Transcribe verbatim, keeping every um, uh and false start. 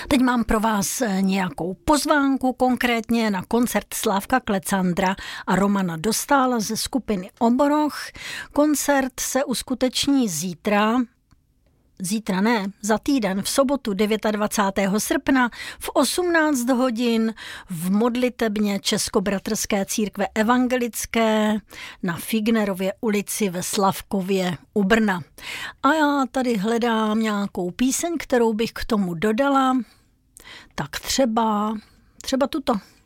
Teď mám pro vás nějakou pozvánku, konkrétně na koncert Slávka Klecandra a Romana Dostála ze skupiny Oboroch. Koncert se uskuteční zítra, zítra ne, za týden, v sobotu dvacátého devátého srpna v osmnáct hodin v modlitebně Českobratrské církve evangelické na Fignerově ulici ve Slavkově u Brna. A já tady hledám nějakou píseň, kterou bych k tomu dodala, tak třeba, třeba tuto.